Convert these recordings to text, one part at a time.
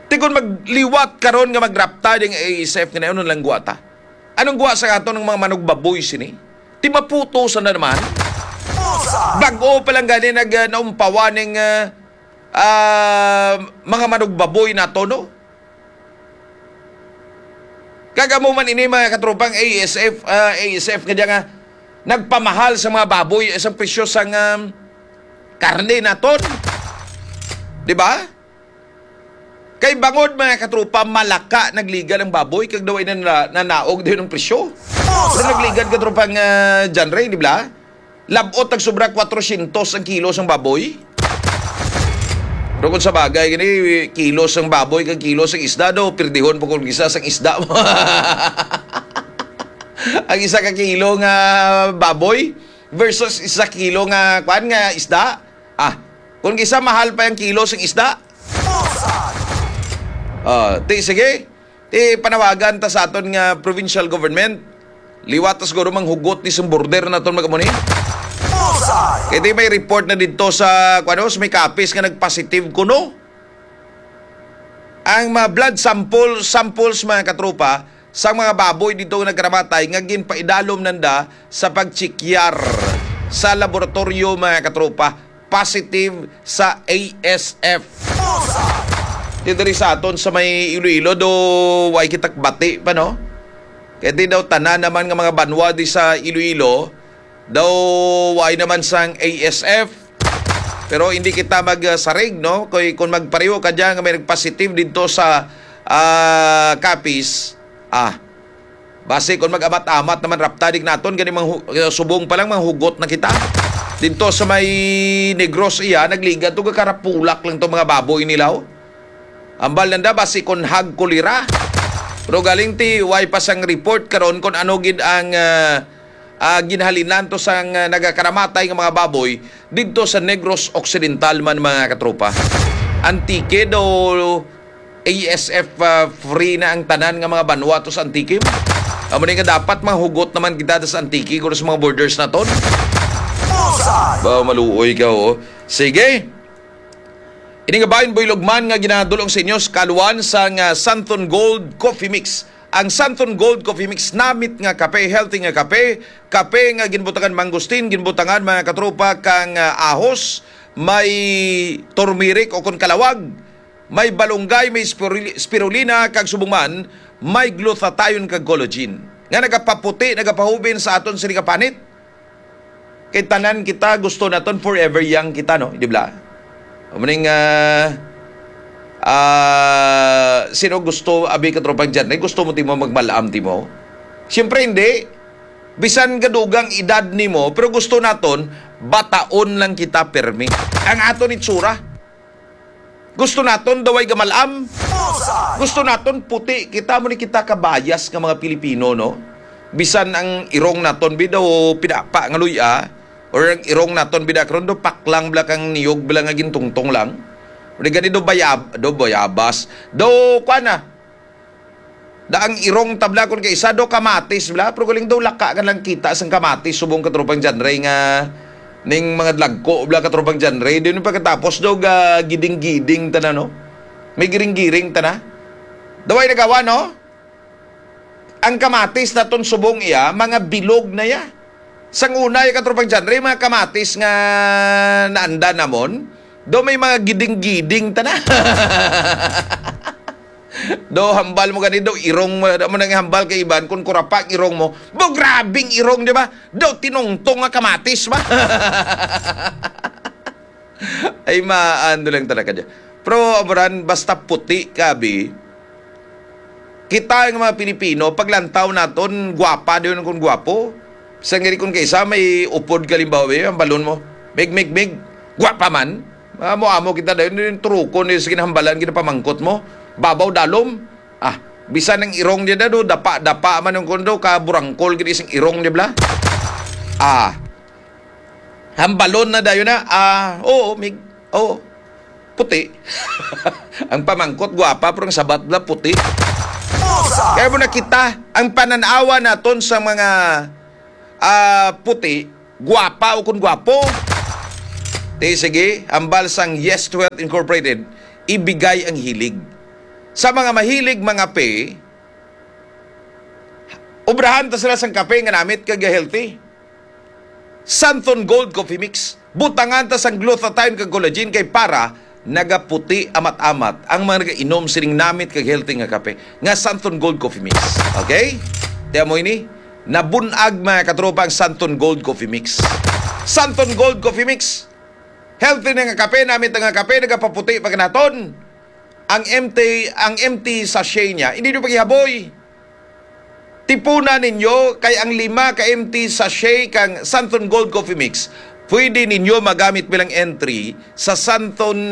Ti kung magliwat karon nga magrapta ding ASF nga ano lang guwata. Anong guwa sa ato ng mga manugbaboy sini? Ti maputusan na naman. Bago pa lang gani naumpawa ng mga manugbaboy na to, no? Kagamo man ini mga katropang ASF nga nga nagpamahal sa mga baboy isang presyo sang karne naton. Di ba? Kay bangod mga katropa, malaka nagligan ang baboy kag daw na nanaog din ng presyo. Pero nagligan katropang genre, di ba? Labot ang sobra 400 ang kilos ang baboy. Pero kung sa bagay, gani, kilos ang baboy kag kilos ang isda do, pirdihon po kung isa sang isda mo. Ang isa ka kilo nga baboy versus isa kilo nga kuan nga isda. Kung isa mahal pa yung kilo sang isda. Sige. Panawagan ta sa aton nga provincial government. Liwatas guro mang hugot ni sung border na aton magamuni. Kaya may report na dito sa may kapis nga nagpositive kuno. Ang mga blood samples mga katropa sa mga baboy dito nagkaramatay nga ginpaidalom nanda sa pagchikyar sa laboratorio mga katropa positive sa ASF. Dito rin sa aton sa may Iloilo do way kitakbati pa no. Kaya di daw tanan naman nga mga banwa di sa Iloilo daw way naman sang ASF. Pero hindi kita magsarig no kung magpareho ka diyan nga may nagpositive dito sa kapis. Base kung mag-amat-amat naman raptadig naton gani subong pa lang manghugot na kita. Dito sa may Negros nagliga to karapulak lang to mga baboy nilaw. Ambal nanda base kon hag kulira. Pero galing ti way pasang report karon kon ano gid ang ginhalinan to sang nagakaramatay nga mga baboy dito sa Negros Occidental man mga katropa. Antique do ASF free na ang tanan nga mga banwa to sa Antique. Amo nga dapat mahugot naman kita sa Antique kung sa mga borders na ton. Ba maluoy ka Sige. Ini nga bahin boy lugman nga ginadulong sa inyo kaluan sa Santon Gold Coffee Mix. Ang Santon Gold Coffee Mix namit nga kape, healthy nga kape nga ginbutangan mangustin, ginbutangan mga katropa kang ahos, may turmeric o kon kalawag, may balunggay, may spirulina kag subungan, may glutathione kag collagen. Nga nagapaputi, nagapahubin sa aton sa kapanit. Kay tanan kita gusto naton forever young kita no, di ba? Maning sino gusto abi katropang dyan? Gusto mo timo magmalaam timo? Siyempre hindi. Bisan gadugang edad nimo, pero gusto naton bataon lang kita permi. Ang aton itsura. Gusto naton daway gamalam. Gusto naton puti. Kita mo ni kita kabayas nga mga Pilipino no. Bisan ang irong naton bidaw pinapa nga luya. Or ang irong naton bidakron do paklang belakang niyog bilang nga gintungtong lang. Uri gani do bayabas. Do kuana. Da ang irong tabla kon kay isa do kamatis bla pero galing do laka kan lang kita sang kamatis subong katropang genre nga ning mga dlagko bla katropang genre din pagkatapos do giding-giding tanan no. May giring-giring tana. Daway nagawa no. Ang kamatis naton subong iya mga bilog na ya. Sang una yung katropang genre, mga kamatis nga naanda namon, do may mga giding-giding tana. Do hambal mo ganito, irong mo nang hambal kay iban, kung kurapak irong mo, bo grabing irong, di ba? Do tinungtong nga kamatis ba? Ay maando lang talaga dyan. Pero amuran, basta puti kabi, kita yung mga Pilipino, paglantaw naton, gwapa doon kung gwapo. Sa ngiri kung kaysa may upod kalimbawi, ang balon mo, mig, gwapa man. Amo kita dahil yung truko ni sa kinahambalan, kinapamangkot mo. Babaw dalom. Bisa ng irong niya do, dapa man yung kondo, kaburangkol, gini isang irong niya bla. Hambalon na dayo na, puti. Ang pamangkot, gwapa, pero ang sabat bla, puti. Kaya mo nakita, ang pananawa naton sa mga puti, gwapa o kung gwapo. Sige, hambal sang Yes to Health Incorporated, ibigay ang hilig. Sa mga mahilig mga pe, obrahan ta sila sang kape nga namit kag healthy. Santon Gold Coffee Mix. Butangan ta sang glutathione kag collagen kay para nagaputi amat-amat ang mga nagainom sining namit kag healthy nga kape. Nga Santon Gold Coffee Mix. Okay? Tiyan mo ini? Nabunag mga katropa ang Santon Gold Coffee Mix. Santon Gold Coffee Mix. Healthy na nga kape, namit nga kape, nagapaputi pag naton. Ang empty sachet niya, hindi nyo paghihaboy. Tipunan ninyo, kay ang 5 ka empty sachet kang Santon Gold Coffee Mix, pwede ninyo magamit bilang entry sa Santon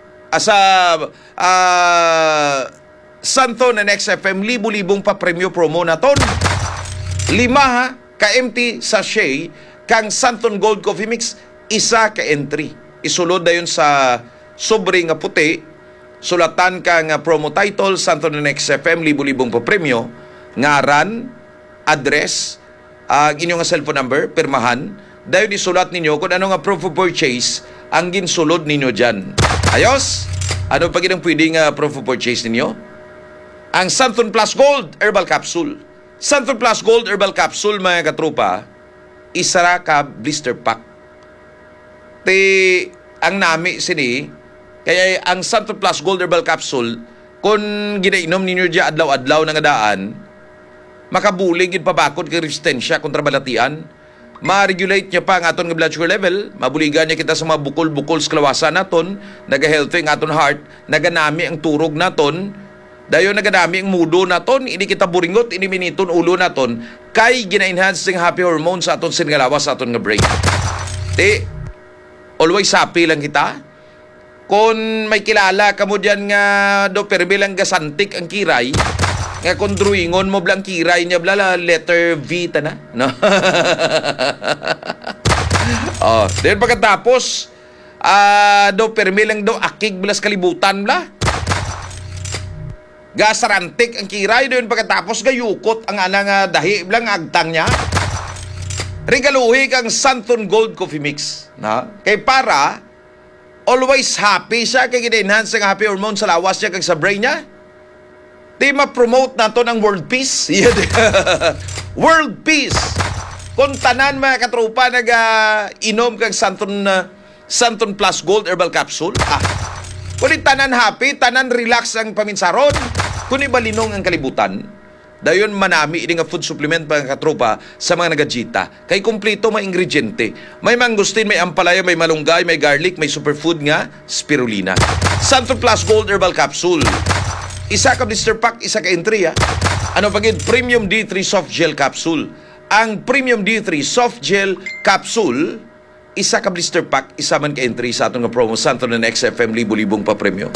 Santon and XFM, libu-libong pa premyo promo na ton. 5 ka empty sachet kang Santon Gold Coffee Mix, isa ka entry. Isulod na yun sa sobre nga puti, sulatan ka nga promo title, Santon and XFM, libu-libong pa premyo, ngaran, address, inyong cellphone number, pirmahan, dahil isulat ninyo kung ano nga proof of purchase ang ginsulod ninyo dyan. Ayos? Ano pa ginang pwedeng proof of purchase ninyo? Ang Santon Plus Gold Herbal Capsule. Santon Plus Gold Herbal Capsule, mga katrupa, isara ka blister pack. Ang nami sini, kaya ang Santon Plus Gold Herbal Capsule, kung ginainom ninyo dyan adlaw-adlaw na nga daan, makabulig yun pabakod kay resistensya kontra balatian. Ma-regulate niya pa ang aton nga blood sugar level, mabuligan niya kita sa mga bukol-bukol sa kalawasan naton, naga-healthy ang aton heart, naganami ang turog naton, dayon naganami ang mudo naton, ini kita buringot, ini miniton ulo naton, kay gina-enhance ng happy hormones sa aton siningalawas sa aton nga brain. Always happy lang kita. Kung may kilala ka mo dyan nga do perbilang gasantik ang kiray, nga kung druingon mo blang kiray niya bla letter V ta na, no? Then pagkatapos do perbilang do akig blas kalibutan bla. Gasarantik ang kiray doon pagkatapos gayukot ang anang dahi blang agtang niya. Regaluhi kang Santon Gold Coffee Mix, na? Kay para always happy siya kay gina-enhance ang happy hormone sa lawas niya kag sa brain niya. Di ma-promote nato ng world peace. World peace. Kung tanan mga katrupa nag-inom kang Santon Plus Gold Herbal Capsule, kung tanan happy, tanan relax ang paminsaron, kung ibalinong ang kalibutan, dayon manami ini nga food supplement mga katropa sa mga nagajita. Kay kumplito may ingrediente. May mangustin, may ampalaya, may malunggay, may garlic, may superfood nga spirulina. Santon Plus Gold Herbal Capsule. Isa ka blister pack, isa ka entry. Ano pagid? Premium D3 Soft Gel Capsule. Ang Premium D3 Soft Gel Capsule, isa ka blister pack, isa man ka entry sa atong nga promo Santon and XFM, libu-libong pa premyo.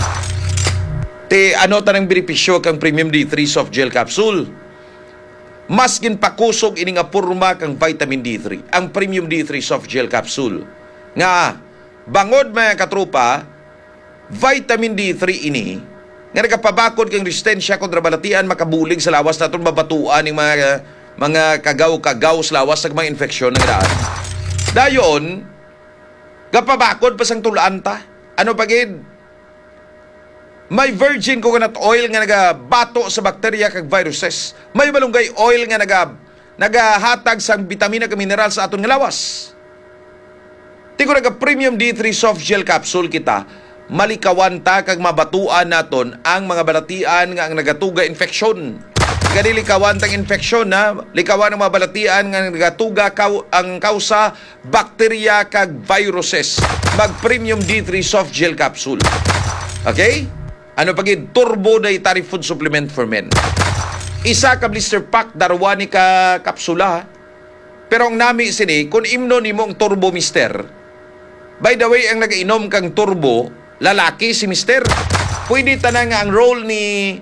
Ano tanang benepisyo kang Premium D3 Soft Gel Capsule? Mas ginpakusog ini nga porma kang vitamin D3. Ang Premium D3 Soft Gel Capsule. Nga, bangod mga katrupa, vitamin D3 ini, nga nagapabakod kang resistensya kontra balatian, makabulig sa lawas naton, mabatuan ng mga kagaw-kagaw sa lawas ng mga infeksyon ng daan. Dayon, kapabakod pa sang tulaan ta. Ano pagid? May virgin coconut oil nga nagabato sa bakterya kag viruses. May malunggay oil nga nagahatag sang bitamina kag mineral sa aton nga lawas. Tigo Premium D3 Soft Gel Capsule kita, malikawan ta kag mabatuan naton ang mga balatian nga ang nagatuga infeksyon. Kadilikawan tang infeksyon na likawan ang mga balatian nga nagatuga ang kausa bakterya kag viruses. Mag Premium D3 Soft Gel Capsule. Okay? Ano pagid? Turbo Dietary Food Supplement for Men. Isa ka blister pack, darwani ka kapsula. Pero ang nami sini, kung imno ni mong turbo mister, by the way, ang nagainom kang turbo, lalaki si mister. Pwede tanang ang role ni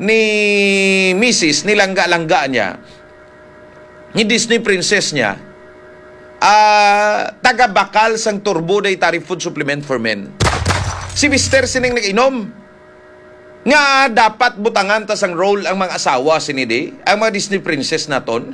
Mrs. nilangga-langga niya, ni Disney princess niya, taga-bakal sang turbo dietary food supplement for men. Si mister sining nag-inom. Nga dapat butangan tas ang role ang mga asawa sinidi, ang mga Disney princess naton.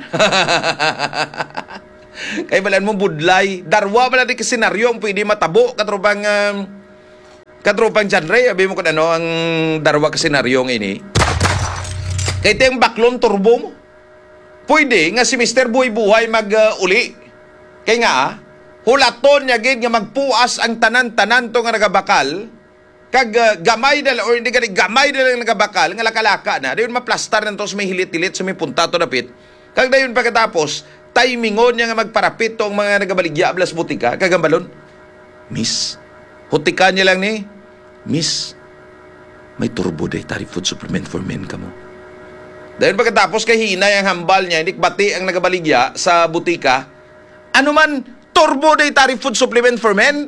Kay balan mo budlay, darwa bala di ka senaryo ang pwede matabo katrubang Katropang John Ray, abi mo kung ano ang darwa ka senaryong ini. Kaya tiyang baklon turbo mo. Pwede nga si Mr. Buhay-Buhay mag-uli. Kaya nga, hulaton niya gid nga magpuas ang tanan-tanan to nga nagabakal. Kag gamay na or hindi gani gamay na lang nagabakal nga laka-laka na. Dayon maplastar na to sa may hilit-hilit sa may punta to dapit. Kag dayon pagkatapos, timingon niya nga magparapit tong mga nagabaligya ablas butika kag ang balon. Miss, hutikan niya lang ni. Miss, may turbo dietary food supplement for men ka mo. Dahil pagkatapos kay hinay ang hambal niya, hindi bati ang nagabaligya sa butika, ano man, turbo dietary food supplement for men?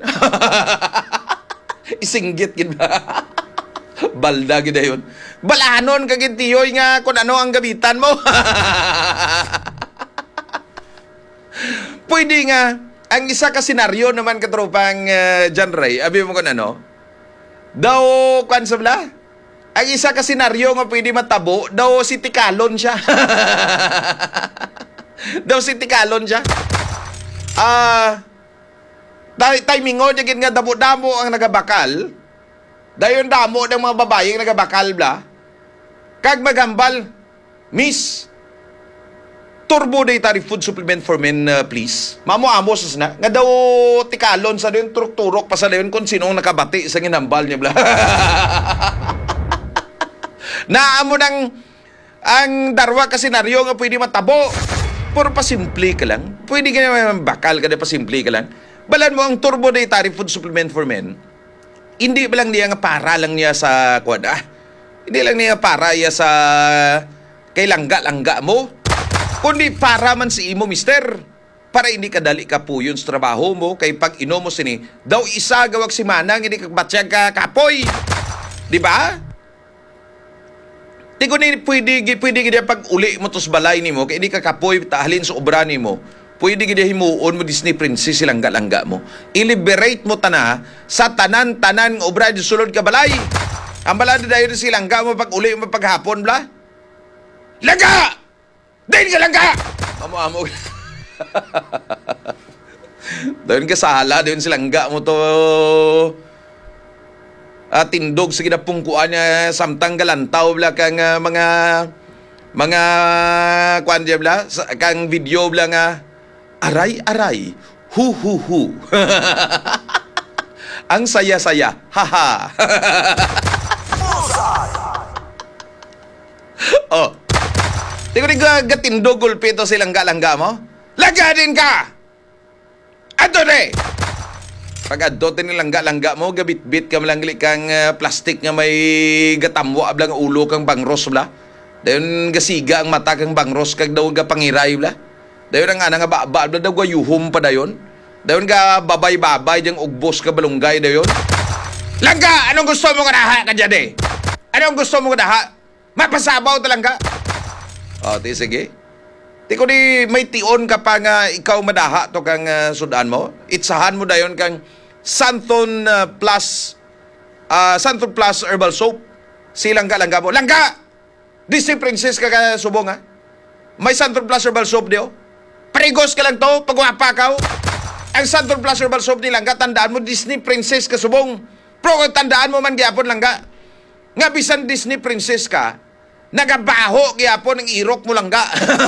Isinggit gid ba? Balda gid yun. Balanon kagid tiyoy nga kung ano ang gamitan mo. Pwede nga, ang isa ka senaryo naman katropang John Ray, abi mo kung ano, daw, kwan sa bala? Ang isa ka senaryo nga pwede matabo, daw si Tikalon siya. Daw si Tikalon siya. Timingon, yagin nga damo-damo ang nagabakal. Dayon damo ng mga babaeng nagabakal bla. Kag magambal, Miss, turbo dietary food supplement for men, please. Mamo-amos na. Nga daw Tikalon sa doon, turok-turok pa sa doon kung sinong nakabati sa ginambal niya bla. Naamo ng ang darwa ka senaryo nga pwede matabo. Puro pasimple ka lang. Pwede ka naman bakal ka na pasimple ka lang. Balan mo ang turbo dietary food supplement for men. Hindi ba lang niya nga para lang niya sa kwada? Hindi lang niya para niya sa kay langga-langga mo. Kundi para man si imo, mister. Para hindi ka dali ka po yun sa trabaho mo. Kay pag inom mo sini, daw isa gawag si manang, hindi ka batsyag ka kapoy. Di ba? Di ko ni pwede gid pag uli mo tos balay nimo kay hindi ka kapoy tahalin sa obra nimo. Pwede gid himuon mo Disney princess silang galangga mo. I-liberate mo tana sa tanan-tanan ng obra di sulod ka balay. Ang balada dayon silang ga mo pag uli mo paghapon bla. Langga! Dayon ka langga! Amo-amo. Dayon ka sala, dayon silang ga mo to tindog sa ginapungkuan niya samtang galantaw bla kang mga kuan diya bla kang video bla nga aray hu ang saya-saya haha. Oh, tingnan ni gatindog gulpito silang galangga mo. Laga din ka. Ato de. Pag adote ni langga-langga mo, gabit-bit ka malangli kang plastic nga may gatamwa ablang ulo kang bangros bla. Dayon gasiga ang mata kang bangros kag daw ga pangiray bla. Dayon ang ana nga baba bla daw gayuhom pa dayon. Dayon ga babay-babay jang ugbos ka balunggay dayon. Langga, anong gusto mo nga daha ka dyan eh? Anong gusto mo nga daha? Mapasabaw talangga. O, di sige. Di ko di may tion ka pa nga ikaw madaha to kang sudan mo. Itsahan mo dayon kang Santon Plus Herbal Soap. Silang ka langga mo. Langga! Disney Princess ka subong ha? May Santon Plus Herbal Soap diyo. Parigos ka lang to pagwapa ka. Ang Santon Plus Herbal Soap ni langga, tandaan mo Disney Princess ka subong. Pero tandaan mo man gyapon langga. Nga bisan Disney Princess ka, nagabaho gyapon ang irok mo langga.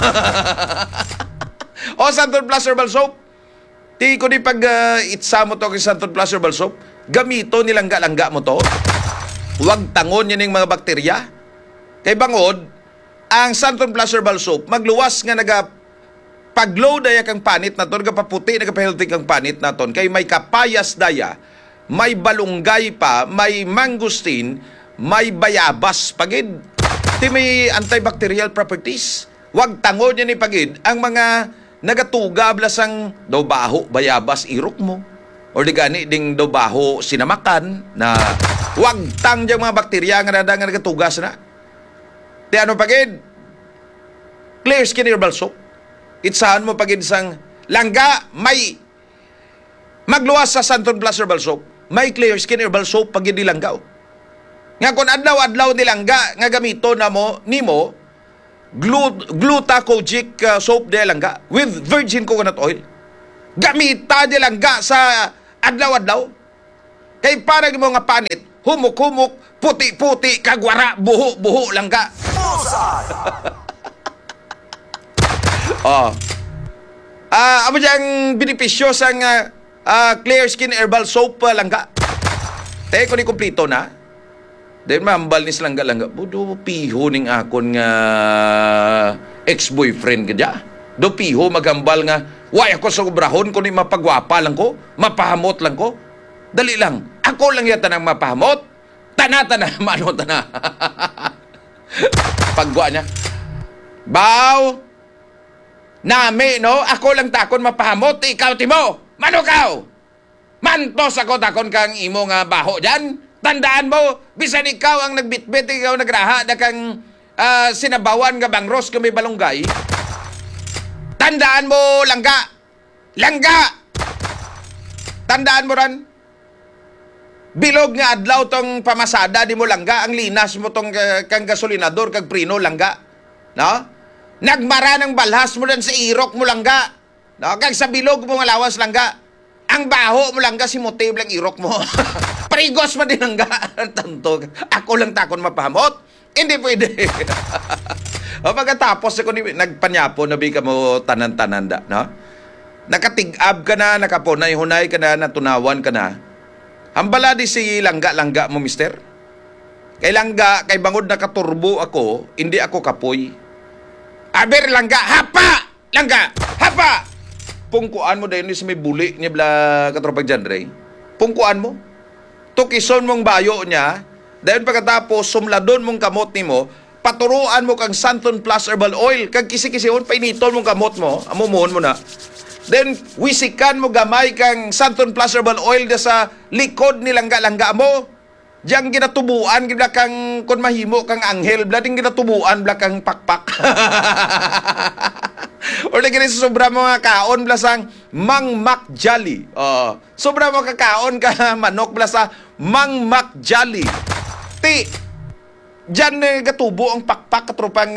O Santon Plus Herbal Soap. Di ko di pag itsa mo to kay Santon Plus Herbal Soap, gamito ni langga-langga mo to. Huwag tangon yan ng mga bakterya. Kay bangod, ang Santon Plus Herbal Soap, magluwas nga paglow daya kang panit na ton, kapaputi na kapahealthy kang panit na ton, kay may kapayas daya, may balunggay pa, may mangustin, may bayabas pagid. Di may antibacterial properties. Huwag tangon yan ni pagid ang mga nagatuga blasang daw baho, bayabas, irok mo. Or di gani ding daw baho, sinamakan na huwag tang diyang mga bakterya nga nagatugas na. Di ano pagid? Clear Skin Herbal Soap. Itsahan mo pagid sang langga, may magluwas sa Santon Plus Herbal Soap. May Clear Skin Herbal Soap pagid di langga. Nga kung adlaw-adlaw di langga nga gamito na mo nimo Glutacogic soap de langga with virgin coconut oil. Gamita de langga sa adlaw-adlaw. Kay parang mo nga panit, humuk-humuk, puti-puti, kagwara, buho-buho lang ka. Oh. Amo diyang benepisyo sa clear skin herbal soap lang ka. Te, kung kumplito na, then mahambal ni langga-langga, budo piho ning akon nga ex-boyfriend ka dya. Do piho maghambal nga, why ako sa ubrahon kung mapagwapa lang ko, mapahamot lang ko. Dali lang, ako lang yata nang mapahamot. Tana-tana, mano tana. Pagwa niya, Baw, nami, no? Ako lang takon mapahamot, ikaw timo. Mano kaw? Mantos ako takon kang imo nga baho dyan. Tandaan mo, bisan ikaw ang nagbitbit, ikaw nagraha na kang sinabawan nga bangros kung may balonggay. Tandaan mo, langga! Langga! Tandaan mo ran. Bilog nga adlaw tong pamasada di mo langga, ang linas mo tong kang gasolinador, kag prino langga. No? Nagmara ng balhas mo dan sa irok mo langga. No? Kag sa bilog mo nga lawas langga. Ang baho mo langga, si motive lang irok mo. Parigos mo din langga. Tanto, ako lang takon mapahamot. Hindi pwede. O pagkatapos ako nagpanyapo, nabi ka mo tanan-tananda, no? Nakatig-ab ka na, nakapunay-hunay ka na, natunawan ka na. Hambala di si langga-langga mo, mister. Kay langga, kay bangod nakaturbo ako, hindi ako kapoy. Aber langga, hapa! Langga, hapa! Pungkuan mo dahil sa may buli niya bla katropag dyan, Ray. Pungkuan mo. Tukison mong bayo niya, dahil pagkatapos sumladon mong kamot ni mo, paturuan mo kang Santon Plus Herbal Oil, kag kisi-kisihon, painiton mong kamot mo, amumohon mo na. Then, wisikan mo gamay kang Santon Plus Herbal Oil da sa likod ni langga-langga mo. Diyang ginatubuan, gina kang, kung mahimo kang anghel, bla din ginatubuan, bla kang pakpak. Or na ganun sa sobra mga kaon, bla sang mangmak jolly. Sobra mga kakaon ka manok, bla sa mangmak jolly. Ti, dyan gatubo ang pakpak katropang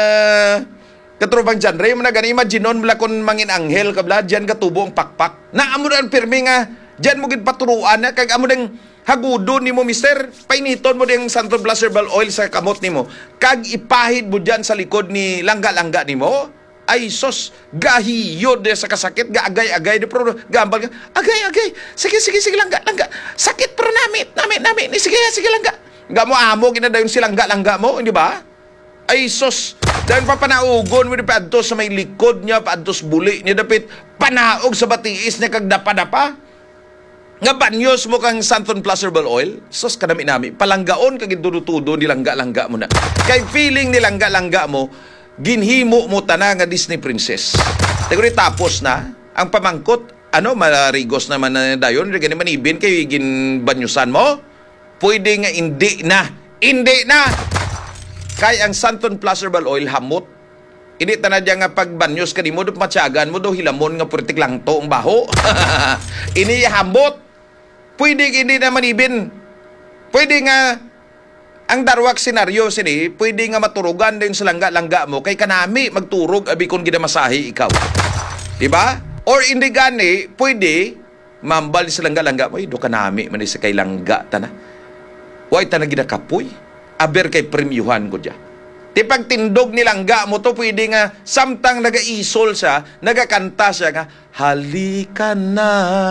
dyan, Ray, mo na gani, imaginon mo kung mangin anghel ka bla, dyan gatubo ang pakpak. Naamo na ang pirmi nga, dyan mo ginpaturuan na, kag amo ng hagudo ni mo, mister, painiton mo din Santon Plus Herbal Oil sa kamot ni mo, kag ipahid mo dyan sa likod ni langga-langga ni mo, ay sos, gahiyo de sa kasakit, gaagay-agay, de pero gambal ka, agay, sige, langga, sakit pero nami, sige, langga. Nga mo amo, ginadayon si langga mo, hindi ba? Ay sos, dahil pa panaugon mo pa adto sa may likod niya, pa adto sa buli niya, dapit panaog sa batiis niya kag dapa-dapa. Nga banyos mo kang Santon Plus Herbal Oil, sos kanami-nami, palanggaon kag idudutudo ni langga mo na. Kay feeling ni langga mo, ginhimo mo tana nga Disney princess. Siguro tapos na, ang pamangkot, marigos naman na dayon, gani manibin kay ginbanyusan mo, pwede nga hindi na. Kay ang Santon Plus Herbal Oil hamot. Hindi na dyan nga pagbanyos ka di mo, matyagan mo do hilamon nga puritik lang to ang baho. Ini hamot. Pwede hindi na manibin. Pwede nga ang darwak senaryo sini, pwede nga maturugan din sa langga-langga mo kay kanami magturog abi kung ginamasahi ikaw. Diba? Or hindi gani, pwede mambal sa langga-langga mo, do kanami man sa kay langga ta na. Way ta na ginakapoy. Aber kay premyuhan ko dyan. Di pagtindog ni langga mo to, pwede nga, samtang nag-iisol siya, nagakanta siya nga, halika na.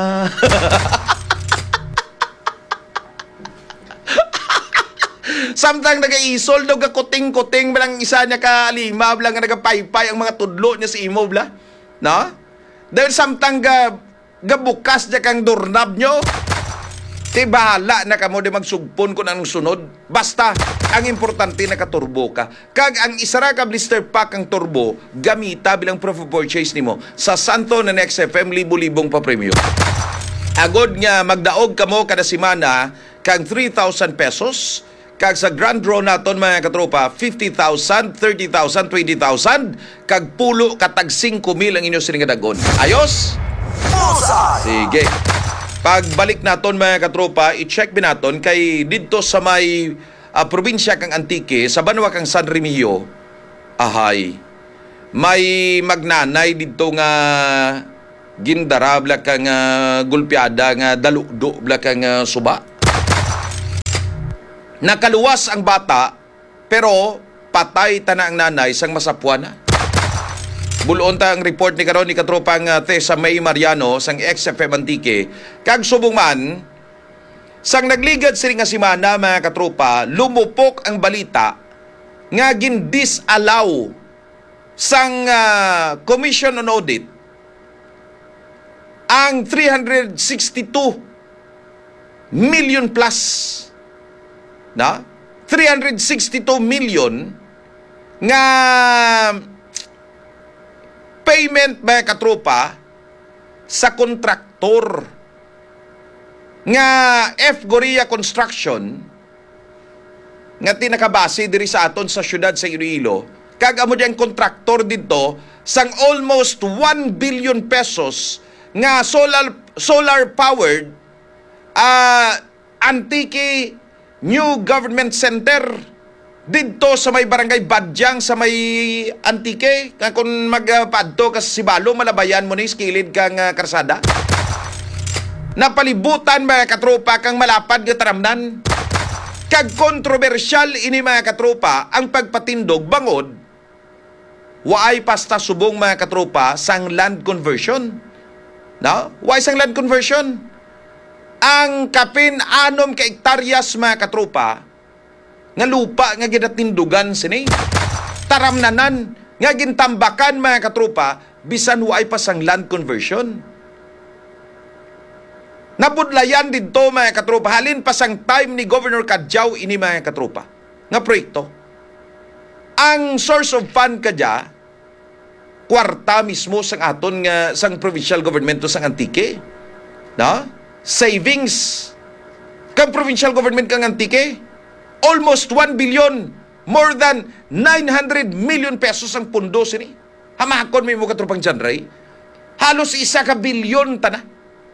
Samtang nag-iisol, nagakuting-kuting, bilang isa niya kalima, bilang nagapaypay ang mga tudlo niya sa imo, bla. No? Dahil samtang gabukas niya kang doorknob nyo, di bahala na kamo di magsugpon kung anong sunod. Basta, ang importante na katurbo ka. Kag ang isara ka blister pack ang turbo, gamita bilang proof of purchase nimo sa Santon na XFM, libo-libong pa premium. Agod nga magdaog kamo kada semana kag 3,000 pesos. Kag sa grand draw naton mga katropa, 50,000, 30,000, 20,000. Kag pulo katag 5,000 ang inyo siningadagon. Ayos? Sige. Pagbalik naton mga katropa, i-check binaton kay dito sa may probinsya kang Antique, sa banwa kang San Remigio, may magnanay dito nga gindara bla kang gulpiada nga daludo bla kang suba. Nakaluwas ang bata pero patay tana ang nanay sang masapuana. Bulon ta ang report ni karon ni katropang Tessa May Mariano sang XFM Antique. Kag subong man sang nagligad sini nga semana mga katropa, lumupok ang balita nga gin-disallow sang Commission on Audit ang 362 million plus na 362 million nga payment mga katropa sa kontraktor nga F. Goria Construction nga tinakabase diri sa aton sa syudad sa Iloilo. Kag amo diyang kontraktor dito sang almost 1 billion pesos nga solar powered Antique New Government Center dito sa may barangay Badyang sa may Antique. Kung magpadto ka sa Sibalo, malabayan mo ni skilid kang karsada. Napalibutan mga katropa kang malapad nga taramnan. Kag kontrobersyal ini mga katropa ang pagpatindog bangod waay pasta subong mga katropa sang land conversion. No? Waay sang land conversion. Ang kapin 6 ka hektaryas mga katropa nga lupa nga ginatindugan sini. Taramnanan nga gintambakan mga katropa bisan waay pa sang land conversion. Nabudlayan dito mga katropa halin pa sang time ni Governor Kadjaw ini mga katropa nga proyekto. Ang source of fund kadya kwarta mismo sang aton nga sang provincial government sang Antique. No? Savings kang provincial government kang Antique. Almost 1 billion, more than 900 million pesos ang pundo sini. Hamakon may mga katropang Janray. Halos 1 ka bilyon tana.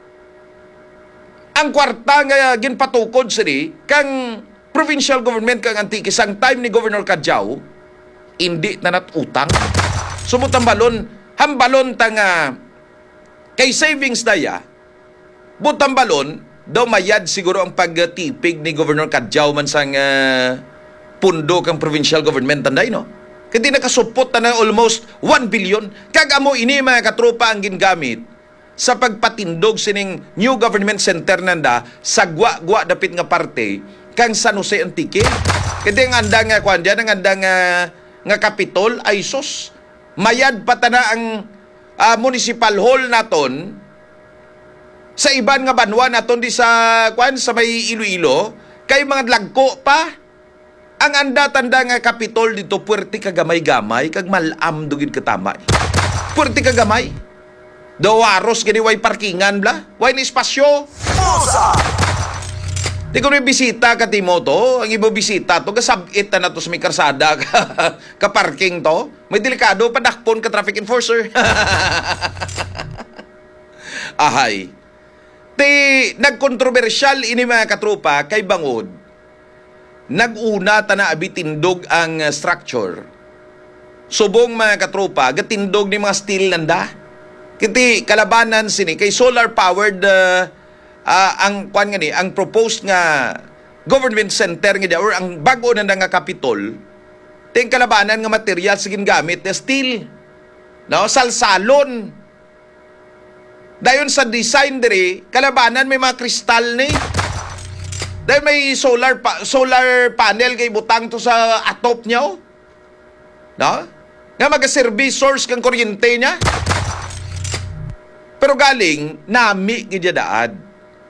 Ang kwarta nga ginpatukod sini kang provincial government kang Antique sang time ni Governor Kadjaw, hindi na utang. Sumutang balon, hambalon tanga kay savings daya, butang balon, daw mayad siguro ang pagtipig ni Governor Kadjaw man sang pundo kang provincial government tanday, no? Kasi nakasupot na almost 1 billion. Kagamo ini mga katropa ang gingamit sa pagpatindog sining new government center nanda sa gwa dapit nga parte kang San Jose Antique. Kasi ang andang nga kwan dyan, ang andang nga kapitol ay sus. Mayad pa na ang municipal hall naton sa iban nga banwa naton di sa sa may Iloilo kay mga lagko pa ang anda tanda nga kapitol dito puwerte kagamay-gamay kag malam dugid katama. Puwerte kagamay. Dawaros gani way parkingan bla, way ni espasyo. Di ko may bisita ka Timoto, ang ibo bisita to gasabit na to sa may karsada ka parking to. May delikado padakpon ka traffic enforcer. Ahay. Nagkontrobersyal ini mga katropa kay bangod. Naguna tana abitindog ang structure. Subong mga katropa, gatindog ni mga steel nanda. Kiti kalabanan sini kay solar powered ang kwan nga ni, ang proposed nga government center nga or ang bago na nga kapitol. Ting kalabanan nga material sigin gamit na steel. No, salsalon. Dayon sa design diri, kalabanan may mga kristal ni. Dahil may solar panel kay butang to sa atop niya. Oh. No? Nga mag-service source kang kuryente niya. Pero galing, nami gidyadaad.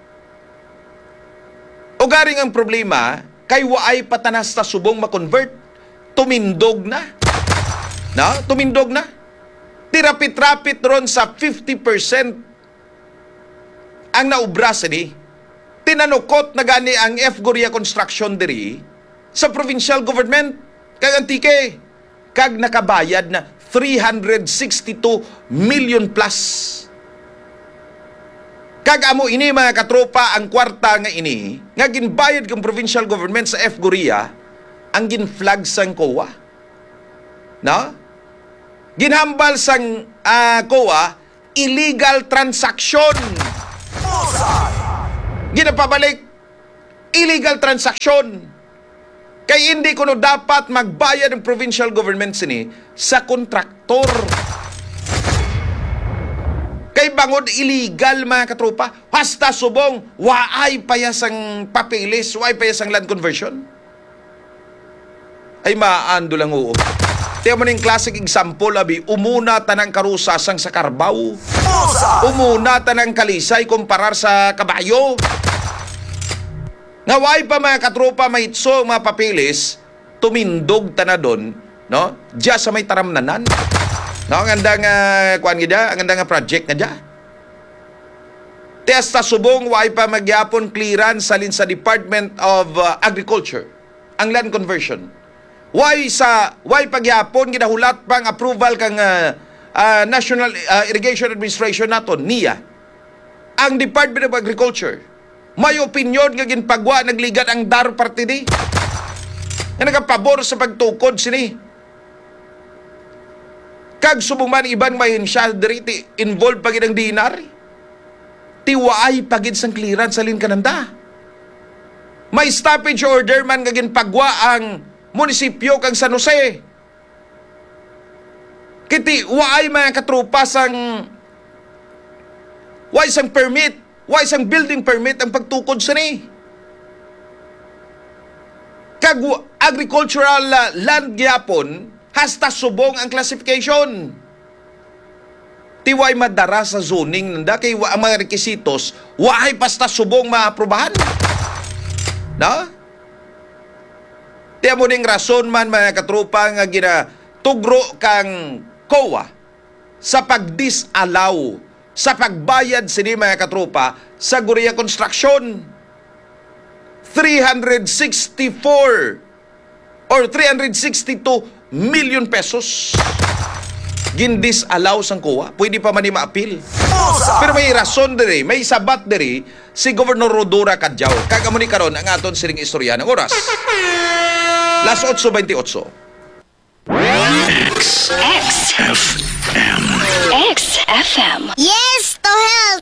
O garing ang problema, kay waay patanas ta subong makonvert. Tumindog na. No? Tumindog na. Tirapit-rapit ron sa 50% ang naubra sini. Tinanukot na gani ang F. Goria Construction diri sa provincial government kag Antique. Kag nakabayad na 362 million plus. Kag amo ini mga katropa ang kwarta nga ini nga ginbayad kang provincial government sa F. Goria ang ginflag sang COA. No? Ginhambal sang COA illegal transaction. Ginapabalik, illegal transaction. Kaya hindi ko dapat magbayad ng provincial government sini sa kontraktor. Kay bangod illegal mga katropa. Hasta subong, waay payasang papilis, waay payasang land conversion. Ay maando lang oo. Tiyan mo ng classic example, abi, umuna tanang karusasang sa Carabao. Umuna tanang kalisay kumparar sa kabayo. Ngaway pa mga katropa, mahitso, mga papilis, tumindog ta na doon, no? Diya sa may taramnanan. No, ang gandang, kuan gida, ang gandang project na diya. Testa subong, way pa magyapon clearance salin sa Department of Agriculture, ang land conversion. Way pagyapon, ginahulat pang approval kang National Irrigation Administration naton, NIA. Ang Department of Agriculture, may opinyon nga ginpagwa nagligat ang DAR party di. Nga nagapabor sa pagtukod sini. Kag sumuman ibang may siya diriti involved pagid ang dinar. Tiwaay pagid sang clearance sa Lincananda. May stoppage order man nga ginpagwa ang munisipyo kang San Jose. Kiti waay mga katropa sang waay sang permit. Why isang building permit ang pagtukod sa ni? Kag agricultural land gyapon, hasta subong ang classification. Tiway madara sa zoning nanda kay ang mga requisitos, waay basta subong maaprobahan. No? Tiyan mo ning rason man mga katropa nga ginatugro kang COA sa pag-disallow sa pagbayad sini mga katropa sa Guria Construction. 364 or 362 million pesos gindis-allow sang COA. Pwede pa man ni ma-appeal. Pero may rason diri, may sabat diri si Governor Rodora Cadjao. Kagamuni karon ang aton siring istorya ng oras. Las 8:28. XFM. XFM. Yes, to help!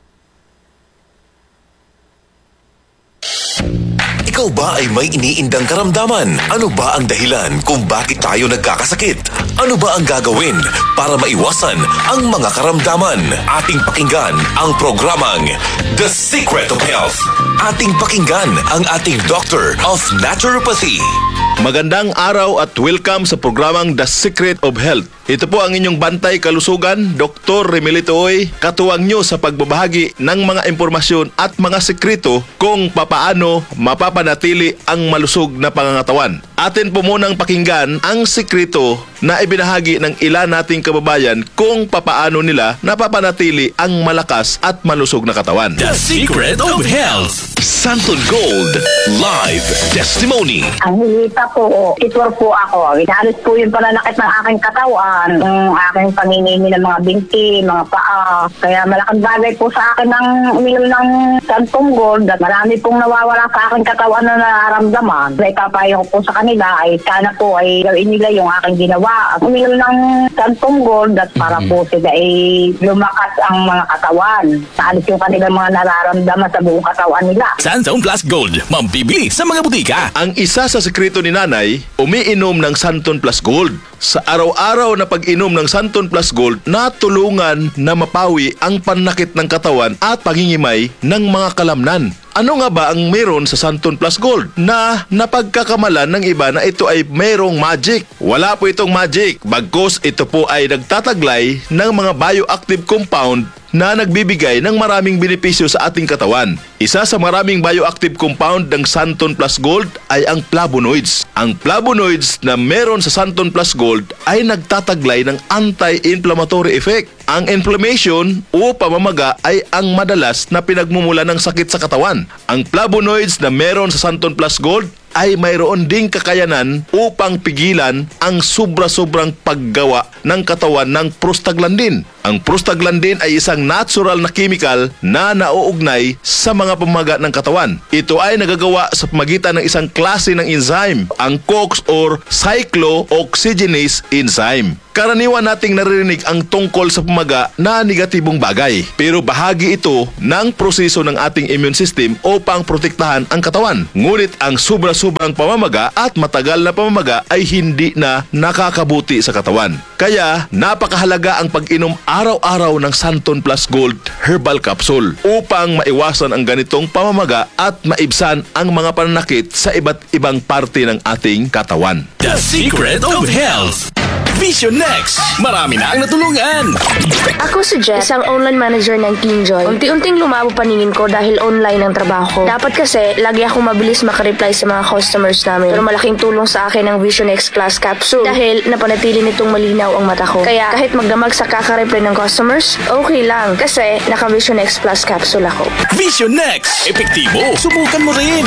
Ikaw ba ay may iniindang karamdaman? Ano ba ang dahilan kung bakit tayo nagkakasakit? Ano ba ang gagawin para maiwasan ang mga karamdaman? Ating pakinggan ang programang The Secret of Health. Ating pakinggan ang ating Doctor of Naturopathy. Magandang araw at welcome sa programang The Secret of Health. Ito po ang inyong bantay kalusugan, Dr. Remelito Oy, katuwang nyo sa pagbabahagi ng mga impormasyon at mga sekreto kung papaano mapapanatili ang malusog na pangangatawan. Atin po munang pakinggan ang sekreto na ibinahagi ng ilan nating kababayan kung papaano nila napapanatili ang malakas at malusog na katawan. The Secret of Health. Santon Gold Live Testimony. Ang hilita po, titur po ako. Inalis po yung pananakit ng aking katawan, yung aking panginimi ng mga binti, mga paa. Kaya malaking bagay po sa akin ng uminom ng Santon Gold at marami pong nawawala sa aking katawan na nararamdaman. Kaya ipapayo ko po sa kanila ay sana po ay gawin nila yung aking ginawa. Uminom ng Santon Gold at para po sila ay lumakas ang mga katawan. Naalis yung kanilang mga nararamdaman sa buong katawan nila. Santon Plus Gold, mambibili sa mga butika. Ang isa sa sekreto ni Nanay, umiinom ng Santon Plus Gold. Sa araw-araw na pag-inom ng Santon Plus Gold, natulungan na mapawi ang panakit ng katawan at pangingimay ng mga kalamnan. Ano nga ba ang meron sa Santon Plus Gold na napagkakamalan ng iba na ito ay mayroong magic? Wala po itong magic, bagkus ito po ay nagtataglay ng mga bioactive compound na nagbibigay ng maraming benepisyo sa ating katawan. Isa sa maraming bioactive compound ng Santon Plus Gold ay ang flavonoids. Ang flavonoids na meron sa Santon Plus Gold ay nagtataglay ng anti-inflammatory effect. Ang inflammation o pamamaga ay ang madalas na pinagmumula ng sakit sa katawan. Ang flavonoids na meron sa Santon Plus Gold ay mayroon ding kakayanan upang pigilan ang sobra-sobrang paggawa ng katawan ng prostaglandin. Ang prostaglandin ay isang natural na chemical na nauugnay sa mga pamamaga ng katawan. Ito ay nagagawa sa pamagitan ng isang klase ng enzyme, ang COX or cyclooxygenase enzyme. Karaniwan nating naririnig ang tungkol sa pamaga na negatibong bagay, pero bahagi ito ng proseso ng ating immune system upang protektahan ang katawan. Ngunit ang sobra-sobrang pamamaga at matagal na pamamaga ay hindi na nakakabuti sa katawan. Kaya napakahalaga ang pag-inom araw-araw ng Santon Plus Gold Herbal Capsule upang maiwasan ang ganitong pamamaga at maibsan ang mga pananakit sa iba't ibang parte ng ating katawan. The Secret of Health. Vision Next. Marami na ang natulungan. Ako si Jeff, isang online manager ng TeenJoy. Unti-unting lumabo paningin ko dahil online ang trabaho ko. Dapat kasi, lagi akong mabilis makareply sa mga customers namin. Pero malaking tulong sa akin ang Vision X Plus Capsule dahil napanatili nitong malinaw ang mata ko. Kaya kahit magdamag sa kakareply ng customers, okay lang kasi naka Vision X Plus Capsule ako. Vision Next. Epektibo. Subukan mo rin.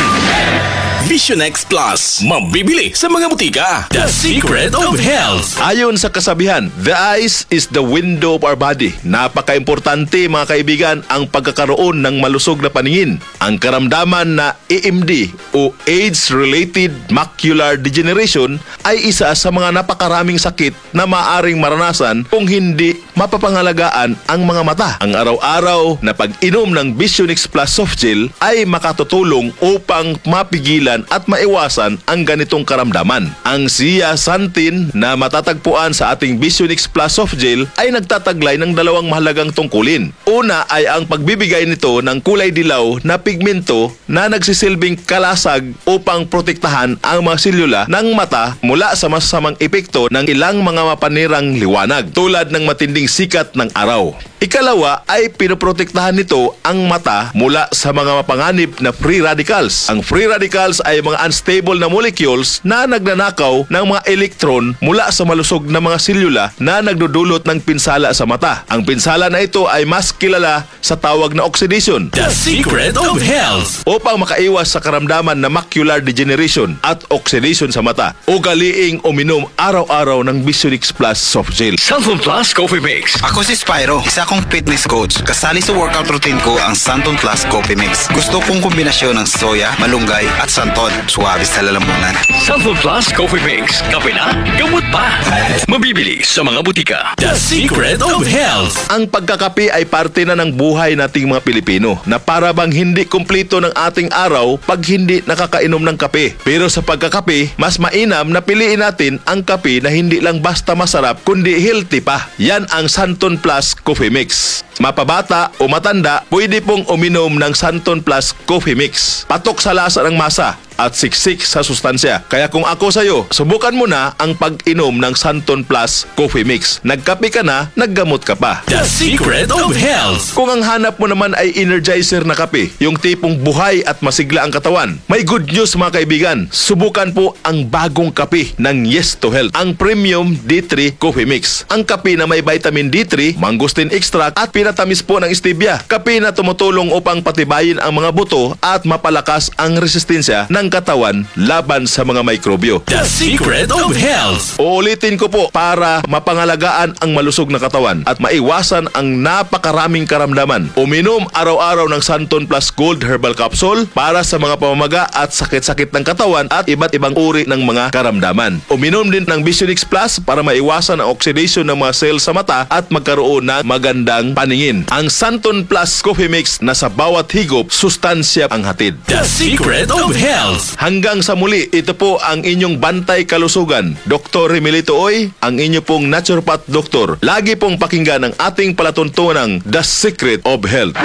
Vision X Plus. Mabibili sa mga butika. The Secret of Health. Ayon sa kasabihan, the eyes is the window of our body. Napaka-importante mga kaibigan ang pagkakaroon ng malusog na paningin. Ang karamdaman na AMD o Age-Related Macular Degeneration ay isa sa mga napakaraming sakit na maaring maranasan kung hindi mapapangalagaan ang mga mata. Ang araw-araw na pag-inom ng Vision X Plus Soft Gel ay makatutulong upang mapigilan at maiwasan ang ganitong karamdaman. Ang zeaxanthin na matatagpuan sa ating Vision X Plus Soft Gel ay nagtataglay ng dalawang mahalagang tungkulin. Una ay ang pagbibigay nito ng kulay dilaw na pigmento na nagsisilbing kalasag upang protektahan ang mga selula ng mata mula sa masasamang epekto ng ilang mga mapanirang liwanag tulad ng matinding sikat ng araw. Ikalawa ay pinoprotektahan nito ang mata mula sa mga mapanganib na free radicals. Ang free radicals ay mga unstable na molecules na nagnanakaw ng mga elektron mula sa malusog na mga selula na nagdudulot ng pinsala sa mata. Ang pinsala na ito ay mas kilala sa tawag na oxidation. The Secret of Health. Upang makaiwas sa karamdaman na macular degeneration at oxidation sa mata, ugaliing uminom araw-araw ng Vision X Plus Soft Gel. Santon Plus Coffee Mix. Ako si Spyro, isa kong fitness coach. Kasali sa workout routine ko ang Santon Plus Coffee Mix. Gusto kong kombinasyon ng soya, malunggay at santon. Suwabe sa lalamunan. Santon Plus Coffee Mix. Kape na, gamot pa. Mabibili sa mga butika. The Secret of Health. Ang pagkakape ay parte na ng buhay nating mga Pilipino na para bang hindi kumpleto ng ating araw pag hindi nakakainom ng kape. Pero sa pagkakape, mas mainam na piliin natin ang kape na hindi lang basta masarap kundi healthy pa. Yan ang Santon Plus Coffee Mix. Mapabata o matanda, pwede pong uminom ng Santon Plus Coffee Mix. Patok sa lasa ng masa at siksik sa sustansya. Kaya kung ako sa'yo, subukan mo na ang pag-inom ng Santon Plus Coffee Mix. Nagkape ka na, naggamot ka pa. The Secret of Health. Kung ang hanap mo naman ay energizer na kape, yung tipong buhay at masigla ang katawan, may good news mga kaibigan. Subukan po ang bagong kape ng Yes to Health, ang Premium D3 Coffee Mix. Ang kape na may vitamin D3, mangosteen extract at pinatamis po ng stevia. Kape na tumutulong upang patibayin ang mga buto at mapalakas ang resistensya ng katawan laban sa mga mikrobyo. The Secret of Health. Uulitin ko po para mapangalagaan ang malusog na katawan at maiwasan ang napakaraming karamdaman. Uminom araw-araw ng Santon Plus Gold Herbal Capsule para sa mga pamamaga at sakit-sakit ng katawan at iba't ibang uri ng mga karamdaman. Uminom din ng Vision X Plus para maiwasan ang oxidation ng mga cells sa mata at magkaroon ng magandang paningin. Ang Santon Plus Coffee Mix na sa bawat higop, sustansya ang hatid. The Secret of Health. Hanggang sa muli, ito po ang inyong bantay kalusugan. Dr. Remilito Oy, ang inyo pong naturopath doktor. Lagi pong pakinggan ang ating palatuntunang The Secret of Health.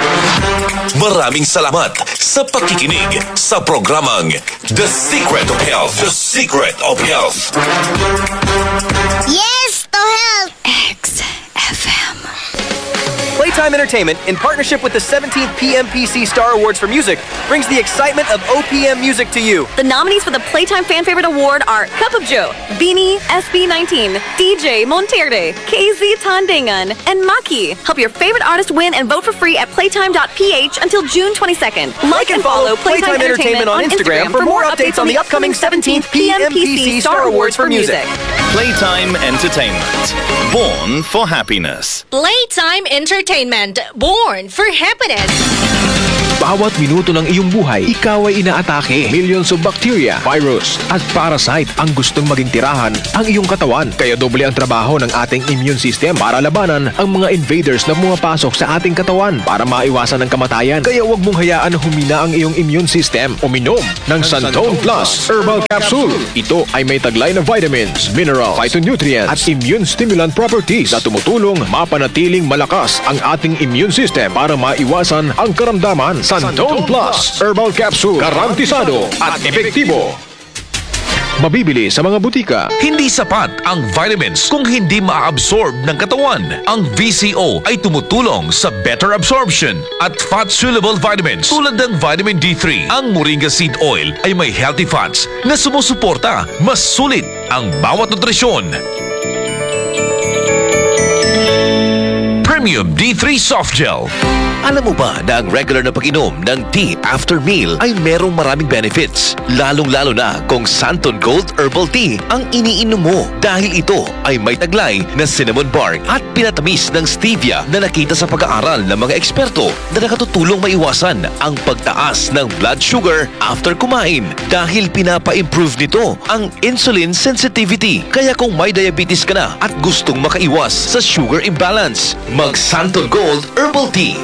Maraming salamat sa pakikinig sa programang The Secret of Health. The Secret of Health. Yes to health! XFM. Playtime Playtime Entertainment, in partnership with the 17th PMPC Star Awards for Music, brings the excitement of OPM music to you. The nominees for the Playtime Fan Favorite Award are Cup of Joe, Beanie, SB19, DJ Monterde, KZ Tandangan, and Maki. Help your favorite artist win and vote for free at playtime.ph until June 22nd. Like and follow Playtime Entertainment on Instagram for more updates on the upcoming 17th PMPC Star Awards for Music. Playtime Entertainment. Born for happiness. Playtime Entertainment, born for happiness. Bawat minuto ng iyong buhay, ikaw ay inaatake. Millions of bacteria, virus, at parasite ang gustong maging tirahan ang iyong katawan. Kaya doble ang trabaho ng ating immune system para labanan ang mga invaders na pumapasok sa ating katawan para maiwasan ang kamatayan. Kaya huwag mong hayaan na humina ang iyong immune system. Uminom ng Santone Plus Herbal Capsule. Ito ay may taglay na vitamins, minerals, phytonutrients at immune stimulant properties na tumutulong mapanatiling malakas ang ating immune system para maiwasan ang karamdaman. Santone Plus Herbal Capsule, garantisado at epektibo. Mabibili sa mga butika. Hindi sapat ang vitamins kung hindi ma-absorb ng katawan. Ang VCO ay tumutulong sa better absorption at fat-soluble vitamins tulad ng vitamin D3. Ang Moringa Seed Oil ay may healthy fats na sumusuporta. Mas sulit ang bawat nutrisyon. Premium D3 Soft Gel. Alam mo ba na ang regular na pag-inom ng tea after meal ay merong maraming benefits? Lalong-lalo na kung Santon Gold Herbal Tea ang iniinom mo dahil ito ay may taglay na cinnamon bark at pinatamis ng stevia na nakita sa pag-aaral ng mga eksperto na nakatutulong maiwasan ang pagtaas ng blood sugar after kumain dahil pinapa-improve nito ang insulin sensitivity. Kaya kung may diabetes ka na at gustong makaiwas sa sugar imbalance, mag Santon Gold Herbal Tea.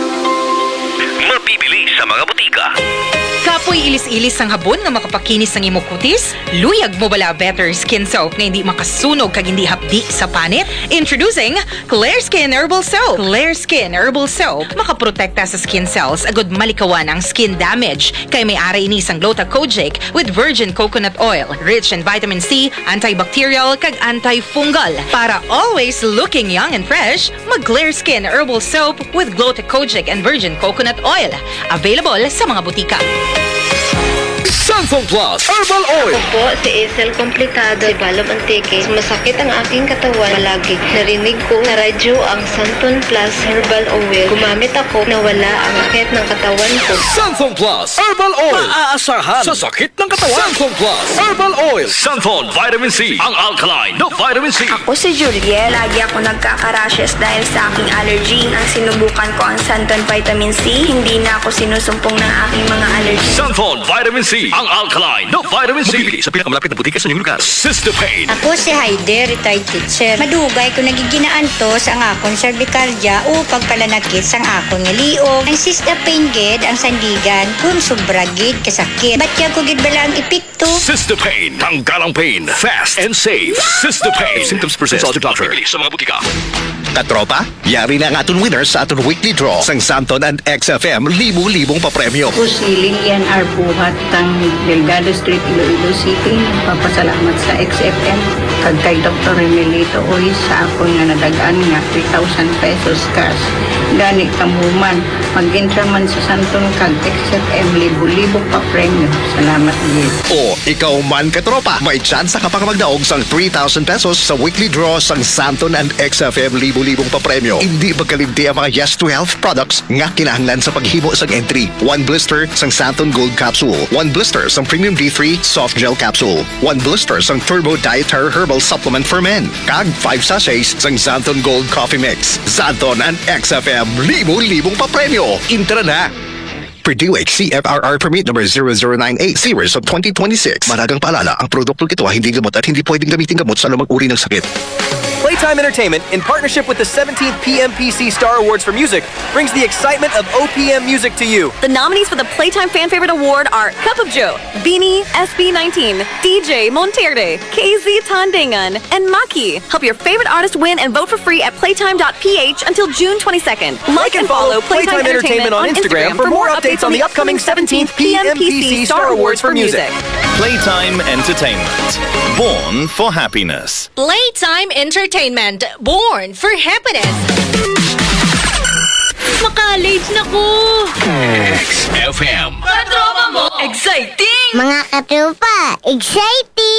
Mabibili sa mga butika. Kapoy ilis-ilis ang habon nga makapakinis ng imong kutis? Luyag mo bala better skin soap nga hindi makasunog kag hindi hapdi sa panit? Introducing Clear Skin Herbal Soap. Clear Skin Herbal Soap makaprotekta sa skin cells agud malikawan ang skin damage kay may ara ini sang Glucocogic with virgin coconut oil, rich in vitamin C, antibacterial kag antifungal. Para always looking young and fresh, mag Clear Skin Herbal Soap with Glucocogic and virgin coconut oil. Available sa mga butika. Santon Plus Herbal Oil. Ako po si Isel Complicado, Ibalom Antique. Masakit ang aking katawan palagi. Narinig ko na radyo ang Santon Plus Herbal Oil. Gumamit ako na wala ang sakit ng katawan ko. Santon Plus Herbal Oil. Maaasahan sa sakit ng katawan. Santon Plus Herbal Oil. Santon Vitamin C. Ang alkaline na vitamin C. Ako si Juliet. Lagi ako nagkaka-rashes dahil sa aking allergy. Nang sinubukan ko ang Santon Vitamin C, hindi na ako sinusumpong ng aking mga allergy. Santon Vitamin C. Ang alkaline na vitamin C. Mabibili sa pinakamalapit na butika sa inyong lugar. Sister Pain. Ako si Heide, retired teacher. Madugay ko nagiginaan to sa akong cervicalgia o pagkalanakit sa akong liog. Ang Sister Pain gid ang sandigan kung sobra gid kasakit. Ba't kaya ko gid bala ang epekto? Sister Pain. Tanggalang pain. Fast and safe. Sister Pain. If symptoms persist, consult your doctor. Mabibili sa mga butika. Katropa, yari na ang aton winners sa aton weekly draw sang Santon and XFM libu-libong papremyo. Ako si Lilian R. Buhat ng Delgado Street, Iloilo City. Papasalamat sa XFM kag kay Dr. Remelito Oy sa ako nga nadagaan nga 3,000 pesos cash. Gani kamuman, mag-enter man sa Santon kag XFM libu-libong papremyo. Salamat gid. O, ikaw man katropa, may tsansa ka pang magdaog sang 3,000 pesos sa weekly draw sang Santon and XFM libu-libong papremyo. Hindi magkalimti ang mga Yes to Health products nga kinahanglan sa paghimo sang entry. 1 blister sang Santon Gold Capsule, 1 blister sang Premium D3 Soft Gel Capsule, 1 blister sang Turbo Dietary Herbal Supplement for Men, kag 5 sachets sang Santon Gold Coffee Mix. Santon and XFM libu-libong papremyo. Intra na! Purdue CFRR Permit number 0098 series of 2026. Maragang paalala, ang produktong ito ay hindi gamot at hindi pwedeng gamitin gamot sa anumang uri ng sakit. Playtime Entertainment, in partnership with the 17th PMPC Star Awards for Music, brings the excitement of OPM music to you. The nominees for the Playtime Fan Favorite Award are Cup of Joe, Beanie, SB19, DJ Monterde, KZ Tandangan, and Maki. Help your favorite artist win and vote for free at playtime.ph until June 22nd. Like and follow Playtime Entertainment on Instagram for more updates on the upcoming 17th PMPC Star Awards for Music. Playtime Entertainment. Born for happiness. Playtime Entertainment, born for happiness. college na ko. XFM. Katropa mo, exciting! Mga katropa, exciting!